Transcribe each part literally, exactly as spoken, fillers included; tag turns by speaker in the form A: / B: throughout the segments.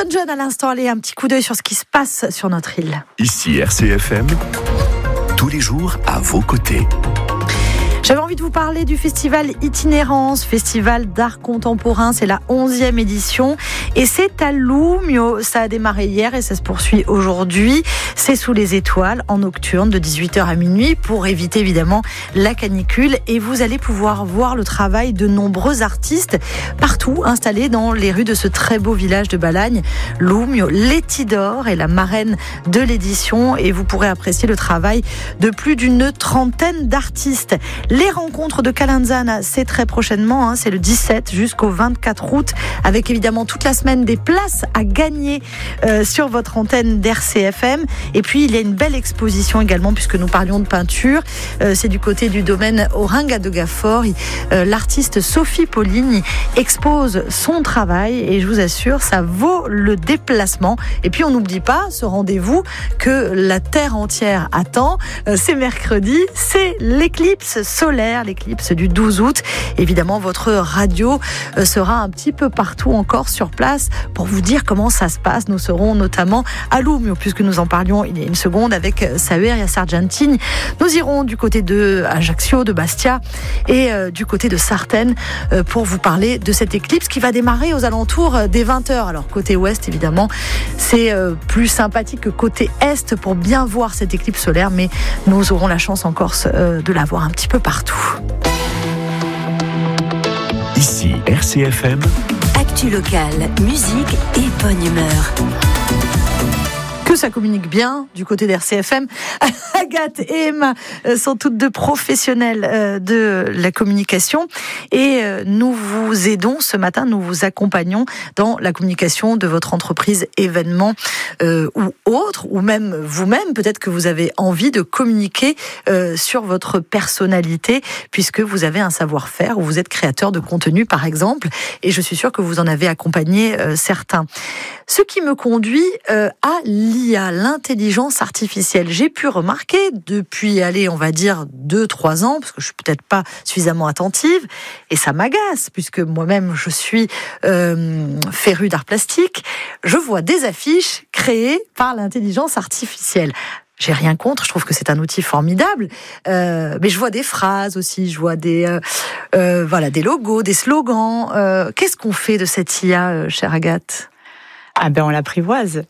A: Elton John à l'instant, allez, un petit coup d'œil sur ce qui se passe sur notre île.
B: Ici R C F M, tous les jours à vos côtés.
A: J'avais envie de vous parler du festival Itinérance, festival d'art contemporain. C'est la onzième édition et c'est à Loumio. Ça a démarré hier et ça se poursuit aujourd'hui. C'est sous les étoiles en nocturne de dix-huit heures à minuit pour éviter évidemment la canicule. Et vous allez pouvoir voir le travail de nombreux artistes partout installés dans les rues de ce très beau village de Balagne. Loumio, Letidor est la marraine de l'édition et vous pourrez apprécier le travail de plus d'une trentaine d'artistes. Les rencontres de Calanzana, c'est très prochainement, hein, c'est le dix-sept jusqu'au vingt-quatre août, avec évidemment toute la semaine des places à gagner euh, sur votre antenne d'R C F M. Et puis il y a une belle exposition également, puisque nous parlions de peinture. Euh, c'est du côté du domaine Oringa de Gaffort. Euh, l'artiste Sophie Pauline expose son travail et je vous assure, ça vaut le déplacement. Et puis on n'oublie pas ce rendez-vous que la terre entière attend. Euh, c'est mercredi, c'est l'éclipse solaire, l'éclipse du douze août. Évidemment, votre radio sera un petit peu partout encore sur place pour vous dire comment ça se passe. Nous serons notamment à Loumio, puisque nous en parlions il y a une seconde avec Sahuer et Sargentine. Nous irons du côté de Ajaccio, de Bastia et euh, du côté de Sartène euh, pour vous parler de cette éclipse qui va démarrer aux alentours des vingt heures. Alors côté ouest, évidemment, c'est euh, plus sympathique que côté est pour bien voir cette éclipse solaire, mais nous aurons la chance en Corse euh, de la voir un petit peu partout.
B: Ici R C F M.
C: Actu locale, musique et bonne humeur.
A: Que ça communique bien du côté d'R C F M. Agathe et Emma sont toutes deux professionnelles de la communication et nous vous aidons ce matin, nous vous accompagnons dans la communication de votre entreprise, événement euh, ou autre, ou même vous-même, peut-être que vous avez envie de communiquer euh, sur votre personnalité puisque vous avez un savoir-faire ou vous êtes créateur de contenu par exemple, et je suis sûre que vous en avez accompagné euh, certains. Ce qui me conduit euh, à l'I A, l'intelligence artificielle. J'ai pu remarquer depuis, allez, on va dire deux, trois ans, parce que je suis peut-être pas suffisamment attentive, et ça m'agace, puisque moi-même je suis euh, férue d'art plastique, je vois des affiches créées par l'intelligence artificielle. J'ai rien contre, je trouve que c'est un outil formidable, euh, mais je vois des phrases aussi, je vois des, euh, euh, voilà, des logos, des slogans. Euh, qu'est-ce qu'on fait de cette I A, euh, chère Agathe ?
D: Ah ben on l'apprivoise.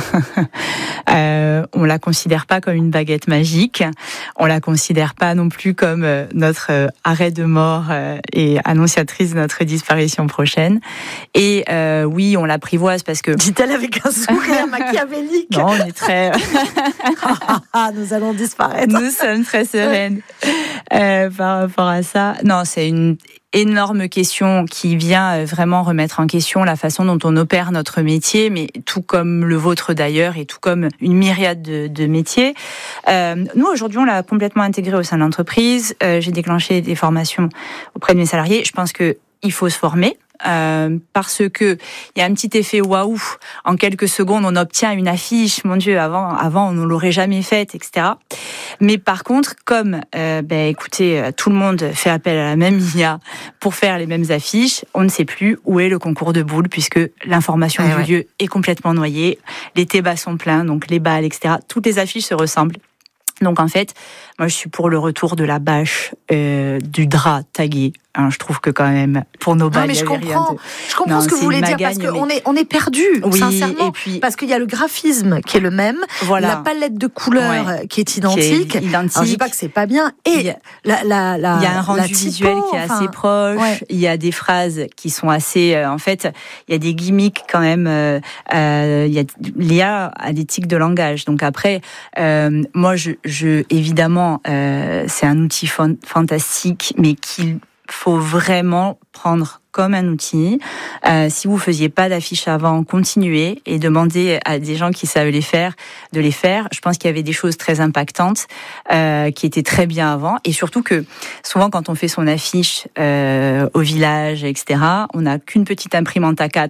D: euh, on la considère pas comme une baguette magique. On la considère pas non plus comme euh, notre euh, arrêt de mort euh, et annonciatrice de notre disparition prochaine. Et euh, oui, on l'apprivoise parce que...
A: Dit-elle avec un sourire machiavélique.
D: Non, on est très...
A: Nous allons disparaître.
D: Nous sommes très sereines euh, par rapport à ça. Non, c'est une énorme question qui vient vraiment remettre en question la façon dont on opère notre métier, mais tout comme le vôtre d'ailleurs, et tout comme une myriade de, de métiers. Euh, nous, aujourd'hui, on l'a complètement intégré au sein de l'entreprise. Euh, j'ai déclenché des formations auprès de mes salariés. Je pense que il faut se former. Euh, parce que il y a un petit effet waouh. En quelques secondes, on obtient une affiche. Mon Dieu, avant, avant, on ne l'aurait jamais faite, et cetera. Mais par contre, comme, euh, ben, écoutez, tout le monde fait appel à la même I A pour faire les mêmes affiches, on ne sait plus où est le concours de boules puisque l'information
A: ah
D: du
A: ouais.
D: lieu est complètement noyée. Les thébas sont pleins, donc les balles, et cetera. Toutes les affiches se ressemblent. Donc en fait, moi je suis pour le retour de la bâche, euh, du drap tagué. Hein, je trouve que quand même, pour nos balles,
A: non, mais je comprends,
D: de...
A: je comprends
D: non,
A: ce que vous voulez dire, parce
D: mais...
A: qu'on est, on est perdu,
D: oui,
A: sincèrement,
D: et puis...
A: parce qu'il y a le graphisme qui est le même,
D: voilà.
A: La palette de couleurs ouais. qui est identique.
D: Qui est identique.
A: Alors, je dis pas que c'est pas bien, et
D: il y a,
A: la, la, la,
D: il y a un rendu
A: typo,
D: visuel qui est
A: enfin,
D: assez proche. Ouais. Il y a des phrases qui sont assez, euh, en fait, il y a des gimmicks quand même. Euh, euh, il y a l'I A a des tics de langage. Donc après, euh, moi, je, je évidemment, euh, c'est un outil fan, fantastique, mais qu'il faut vraiment prendre comme un outil. Euh, si vous faisiez pas d'affiches avant, continuez et demandez à des gens qui savent les faire de les faire. Je pense qu'il y avait des choses très impactantes euh, qui étaient très bien avant, et surtout que souvent quand on fait son affiche euh, au village, et cetera, on n'a qu'une petite imprimante A quatre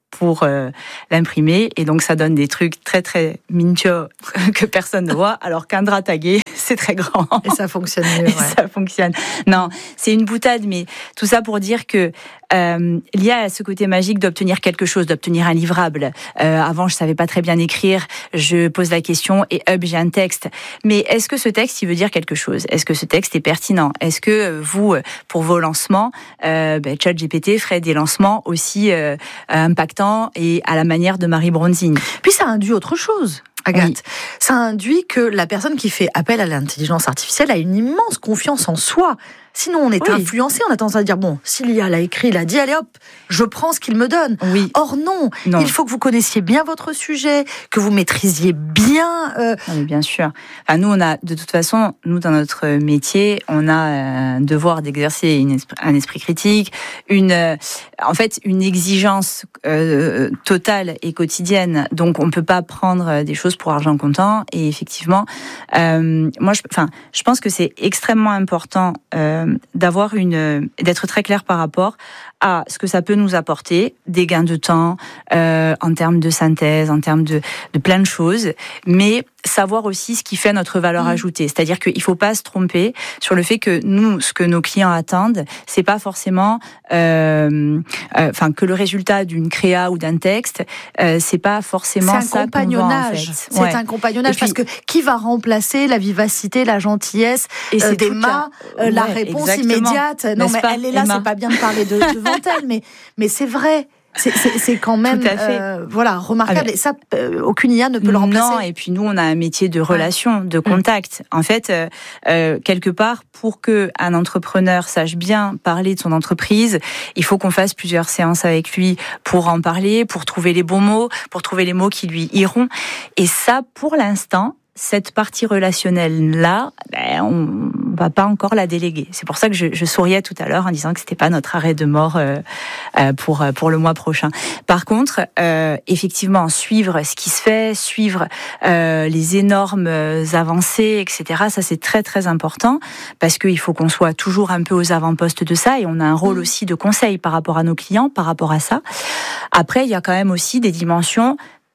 D: pour euh, l'imprimer, et donc ça donne des trucs très très mignons que personne ne voit, alors qu'un drap tagué, c'est très grand.
A: Et ça fonctionne mieux.
D: Et
A: ouais.
D: ça fonctionne. Non, c'est une boutade, mais tout ça pour dire que euh, il y a ce côté magique d'obtenir quelque chose, d'obtenir un livrable. Euh, avant, je savais pas très bien écrire, je pose la question et hop, j'ai un texte. Mais est-ce que ce texte, il veut dire quelque chose ? Est-ce que ce texte est pertinent ? Est-ce que vous, pour vos lancements, euh, ben, ChatGPT ferait des lancements aussi euh, impactants et à la manière de Marie Bronzing ?
A: Puis ça induit autre chose. Agathe,
D: Oui.
A: Ça induit que la personne qui fait appel à l'intelligence artificielle a une immense confiance en soi. Sinon, on est
D: Oui.
A: influencé, on a tendance à dire, bon, si l'I A l'a écrit, il a dit, allez hop, je prends ce qu'il me donne.
D: Oui.
A: Or non,
D: Non.
A: il faut que vous connaissiez bien votre sujet, que vous maîtrisiez bien... Euh...
D: Non, mais bien sûr. Enfin, nous, on a, de toute façon, nous, dans notre métier, on a un devoir d'exercer une esprit, un esprit critique, une, euh, en fait, une exigence euh, totale et quotidienne. Donc, on peut pas prendre des choses pour argent comptant. Et effectivement, euh, moi, je, enfin, je pense que c'est extrêmement important euh, d'avoir une, d'être très clair par rapport à ce que ça peut nous apporter, des gains de temps, euh, en termes de synthèse, en termes de, de plein de choses, mais savoir aussi ce qui fait notre valeur mmh. ajoutée. C'est-à-dire qu'il faut pas se tromper sur le fait que nous, ce que nos clients attendent, c'est pas forcément, euh, euh, enfin, que le résultat d'une créa ou d'un texte, euh, c'est pas forcément
A: c'est
D: ça
A: un compagnonnage.
D: qu'on vend, en fait.
A: C'est
D: ouais.
A: un compagnonnage
D: puis,
A: parce que qui va remplacer la vivacité, la gentillesse
D: et
A: euh,
D: c'est
A: d'Emma, la, euh, la
D: ouais,
A: réponse
D: exactement.
A: immédiate. Non,
D: N'est-ce
A: mais
D: pas,
A: elle est là,
D: Emma.
A: c'est pas bien de parler de, devant elle, mais mais c'est vrai. C'est, c'est, c'est quand même
D: Tout à fait.
A: Euh, voilà, remarquable.
D: Ah,
A: et ça, euh, aucune I A ne peut le remplacer.
D: Non, et puis nous, on a un métier de relation, de contact. En fait, euh, euh, quelque part, pour que un entrepreneur sache bien parler de son entreprise, il faut qu'on fasse plusieurs séances avec lui pour en parler, pour trouver les bons mots, pour trouver les mots qui lui iront. Et ça, pour l'instant, cette partie relationnelle-là, ben, on va pas encore la déléguer. C'est pour ça que je, je souriais tout à l'heure en disant que c'était pas notre arrêt de mort euh, euh, pour pour le mois prochain. Par contre, euh, effectivement, suivre ce qui se fait, suivre euh, les énormes avancées, et cetera. Ça, c'est très très important parce qu'il faut qu'on soit toujours un peu aux avant-postes de ça et on a un rôle aussi de conseil par rapport à nos clients, par rapport à ça. Après, il y a quand même aussi des dimensions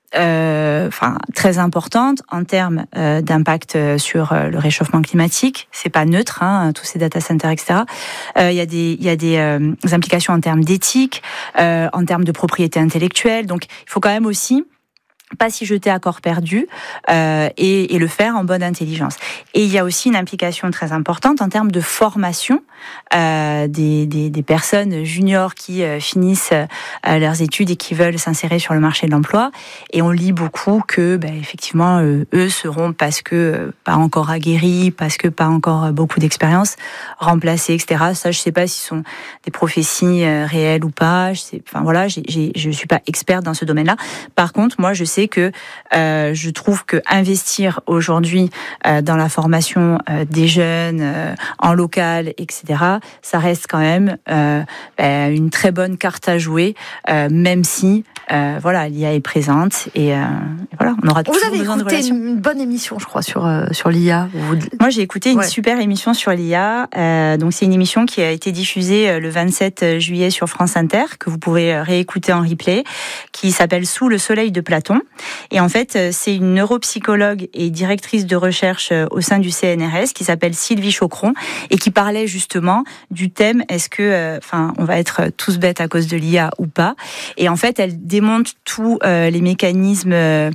D: Euh, enfin très importante en termes euh, d'impact sur euh, le réchauffement climatique. C'est pas neutre, hein, tous ces data centers, et cetera. Euh, il y a des il y a des euh, implications en termes d'éthique, euh, en termes de propriété intellectuelle. Donc il faut quand même aussi pas s'y jeter à corps perdu euh, et, et le faire en bonne intelligence. Et il y a aussi une implication très importante en termes de formation euh, des, des, des personnes juniors qui euh, finissent euh, leurs études et qui veulent s'insérer sur le marché de l'emploi. Et on lit beaucoup que, ben, effectivement, euh, eux seront, parce que euh, pas encore aguerris, parce que pas encore beaucoup d'expérience, remplacés, et cetera. Ça, je sais pas si ce sont des prophéties euh, réelles ou pas. Je sais, enfin voilà, j'ai, j'ai, je suis pas experte dans ce domaine-là. Par contre, moi, je sais que euh, je trouve que investir aujourd'hui euh, dans la formation euh, des jeunes euh, en local, et cetera, ça reste quand même euh, bah, une très bonne carte à jouer, euh, même si euh, voilà, l'I A est présente et, euh, et voilà, on aura toujours
A: Vous avez
D: besoin de
A: écouté
D: relations.
A: une bonne émission, je crois, sur euh, sur l'I A. Vous...
D: Moi, j'ai écouté une
A: ouais.
D: super émission sur l'I A. Euh, donc, c'est une émission qui a été diffusée le vingt-sept juillet sur France Inter, que vous pouvez réécouter en replay, qui s'appelle Sous le soleil de Platon. Et en fait, c'est une neuropsychologue et directrice de recherche au sein du C N R S qui s'appelle Sylvie Chocron et qui parlait justement du thème est-ce que, enfin, euh, on va être tous bêtes à cause de l'I A ou pas. Et en fait, elle démonte tous euh, les mécanismes euh,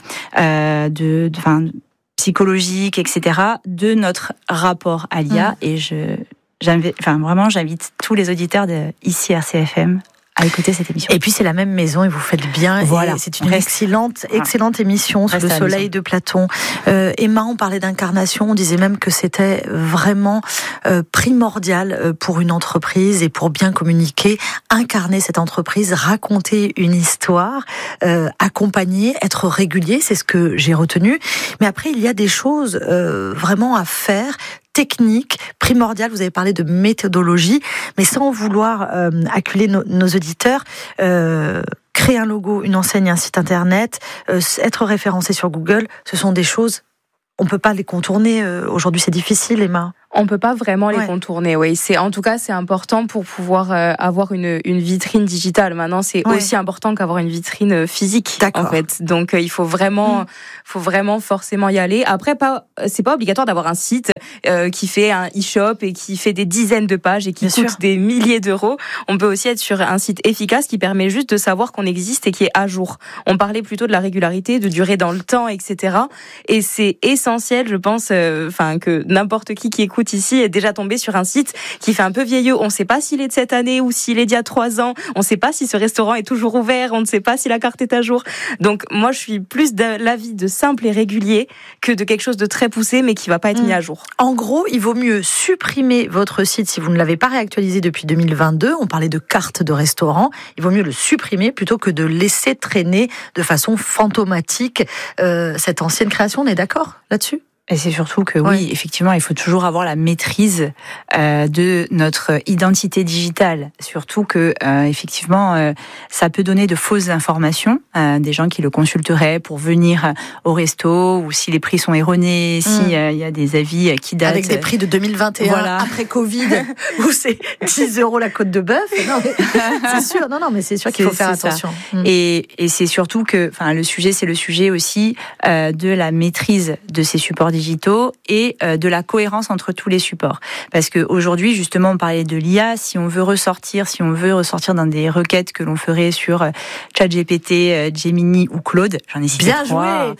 D: de, enfin, psychologiques, et cetera, de notre rapport à l'I A. Mmh. Et je, j'invite, enfin, vraiment, j'invite tous les auditeurs de ici R C F M à écouter cette émission.
A: Et puis c'est la même maison et vous faites bien.
D: Voilà.
A: Et c'est une Reste. excellente, excellente émission Reste sous le soleil de Platon. Euh, Emma, on parlait d'incarnation, on disait même que c'était vraiment euh, primordial pour une entreprise et pour bien communiquer, incarner cette entreprise, raconter une histoire, euh, accompagner, être régulier, c'est ce que j'ai retenu. Mais après, il y a des choses euh, vraiment à faire, technique, primordiale. Vous avez parlé de méthodologie, mais sans vouloir euh, acculer nos, nos auditeurs, euh, créer un logo, une enseigne, un site internet, euh, être référencé sur Google, ce sont des choses on peut pas les contourner. Aujourd'hui, c'est difficile, Emma.
E: On peut pas vraiment les
A: ouais.
E: contourner, oui. C'est en tout cas c'est important pour pouvoir euh, avoir une une vitrine digitale. Maintenant, c'est ouais. aussi important qu'avoir une vitrine physique, D'accord. en fait. Donc euh, il faut vraiment, mmh. faut vraiment forcément y aller. Après, pas, c'est pas obligatoire d'avoir un site euh, qui fait un e-shop et qui fait des dizaines de pages et qui Bien coûte sûr. des milliers d'euros. On peut aussi être sur un site efficace qui permet juste de savoir qu'on existe et qui est à jour. On parlait plutôt de la régularité, de durer dans le temps, et cetera. Et c'est essentiel, je pense, enfin euh, que n'importe qui qui écoute ici est déjà tombé sur un site qui fait un peu vieillot. On ne sait pas s'il est de cette année ou s'il est d'il y a trois ans. On ne sait pas si ce restaurant est toujours ouvert. On ne sait pas si la carte est à jour. Donc moi, je suis plus de l'avis de simple et régulier que de quelque chose de très poussé mais qui ne va pas être mmh. mis à jour.
A: En gros, il vaut mieux supprimer votre site si vous ne l'avez pas réactualisé depuis deux mille vingt-deux. On parlait de carte de restaurant. Il vaut mieux le supprimer plutôt que de laisser traîner de façon fantomatique euh, cette ancienne création. On est d'accord là-dessus ?
D: Et c'est surtout que oui, ouais. effectivement, il faut toujours avoir la maîtrise euh, de notre identité digitale. Surtout que, euh, effectivement, euh, ça peut donner de fausses informations. Euh, des gens qui le consulteraient pour venir au resto, ou si les prix sont erronés, mmh. s'il euh, y a des avis qui datent...
A: Avec des prix de deux mille vingt et un, voilà. après Covid, où c'est dix euros la côte de bœuf. Non, mais c'est sûr, non, non, mais c'est sûr qu'il faut faire attention.
D: Mmh. Et, et c'est surtout que, enfin, le sujet, c'est le sujet aussi euh, de la maîtrise de ces supports digitaux digitaux et de la cohérence entre tous les supports. Parce qu'aujourd'hui, justement, on parlait de l'I A. Si on veut ressortir, si on veut ressortir dans des requêtes que l'on ferait sur ChatGPT, Gemini ou Claude, j'en ai cité
A: Bien
D: trois.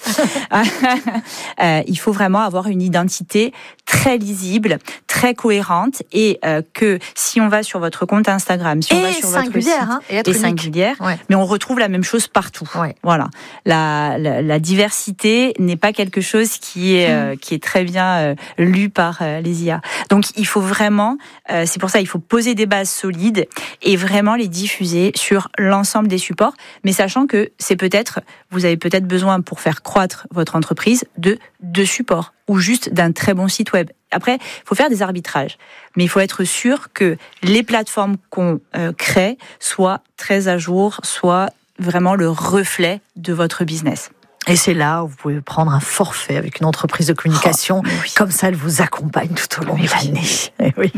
D: euh, il faut vraiment avoir une identité très lisible, très cohérente, et euh, que si on va sur votre compte Instagram, si on
A: et
D: va sur votre site,
A: hein, et,
D: et singulière,
A: ouais.
D: mais on retrouve la même chose partout.
A: Ouais.
D: Voilà, la, la, la diversité n'est pas quelque chose qui est euh, qui est très bien euh, lu par euh, les I A. Donc il faut vraiment, euh, c'est pour ça il faut poser des bases solides et vraiment les diffuser sur l'ensemble des supports, mais sachant que c'est peut-être, vous avez peut-être besoin pour faire croître votre entreprise de deux supports ou juste d'un très bon site web. Après, il faut faire des arbitrages, mais il faut être sûr que les plateformes qu'on euh, crée soient très à jour, soient vraiment le reflet de votre business.
A: Et c'est là où vous pouvez prendre un forfait avec une entreprise de communication. Oh, oui. Comme ça, elle vous accompagne tout au long oui. de l'année. Eh oui.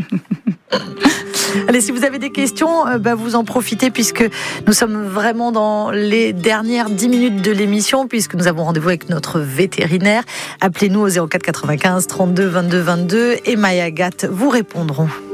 A: Allez, si vous avez des questions, euh, bah, vous en profitez puisque nous sommes vraiment dans les dernières dix minutes de l'émission, puisque nous avons rendez-vous avec notre vétérinaire. Appelez-nous au zéro quatre quatre-vingt-quinze trente-deux vingt-deux vingt-deux et Maya Gatt vous répondront.